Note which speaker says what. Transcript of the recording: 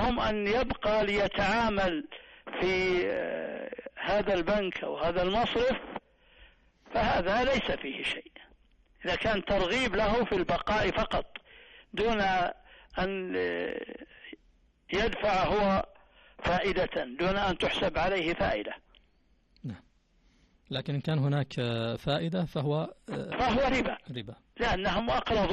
Speaker 1: لهم أن يبقى ليتعامل في هذا البنك أو هذا المصرف، فهذا ليس فيه شيء. إذا كان ترغيب له في البقاء فقط دون أن يدفع هو فائدة، دون أن تحسب عليه فائدة.
Speaker 2: نعم. لكن إن كان هناك فائدة فهو
Speaker 1: ربا،
Speaker 2: ربا،
Speaker 1: لأنهم أقرضوا